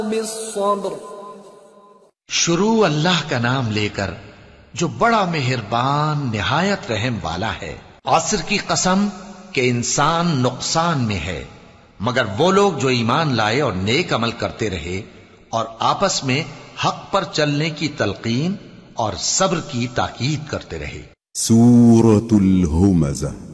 बिस्सब्र। शुरू अल्लाह का नाम लेकर जो बड़ा मेहरबान निहायत रहम वाला है। असर की कसम कि इंसान नुकसान में है, मगर वो लोग जो ईमान लाए और नेक अमल करते रहे और आपस में हक पर चलने की तलकीन और सब्र की ताकीद करते रहे। सूरतुल हुमज़ा।